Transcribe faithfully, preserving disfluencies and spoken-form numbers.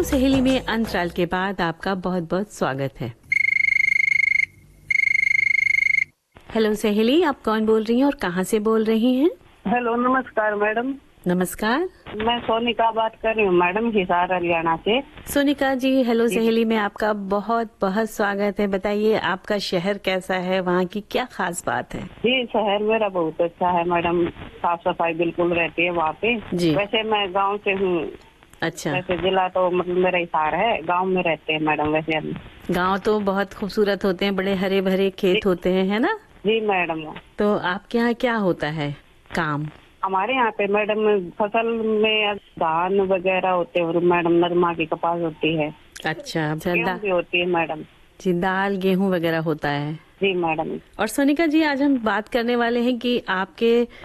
सहेली में अंतराल के बाद आपका बहुत बहुत स्वागत है। हेलो सहेली, आप कौन बोल रही हैं और कहाँ से बोल रही हैं? हेलो, नमस्कार मैडम। नमस्कार, मैं सोनिका बात कर रही हूँ मैडम, हिसार हरियाणा से। सोनिका जी, हेलो सहेली में आपका बहुत बहुत स्वागत है। बताइए आपका शहर कैसा है, वहाँ की क्या खास बात है? जी, शहर मेरा बहुत अच्छा है मैडम, साफ सफाई बिल्कुल रहती है वहाँ पे। जी। वैसे मैं गांव से हूँ। अच्छा। वैसे जिला तो मतलब मेरा हिसार है, गांव में रहते हैं मैडम। वैसे हम गांव तो बहुत खूबसूरत होते हैं, बड़े हरे भरे खेत होते हैं, है ना? जी मैडम। तो आपके यहाँ क्या होता है काम? हमारे यहाँ पे मैडम फसल में धान वगैरह होते हैं और मैडम नरमा की कपास होती है। अच्छा, गेहूं भी होती है मैडम। जी, दाल गेहूं वगैरह होता है। जी मैडम। और सोनिका जी, आज हम बात करने वाले हैं कि आपके